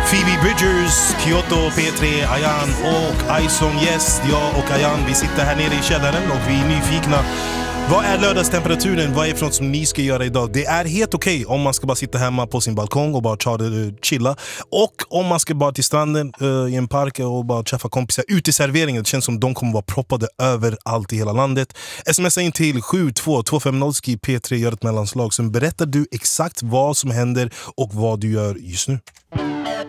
Phoebe Bridgers, Kyoto, P3, Ayan och Ison. Yes, jag och Ayan, vi sitter här nere i källaren och vi är nyfikna. Vad är lördagstemperaturen? Vad är det som ni ska göra idag? Det är helt okej om man ska bara sitta hemma på sin balkong och bara chilla. Och om man ska bara till stranden i en park och bara träffa kompisar ute i serveringen. Det känns som de kommer vara proppade överallt i hela landet. Smsa in till 72250 P3, gör ett mellanslag. Sen berättar du exakt vad som händer och vad du gör just nu.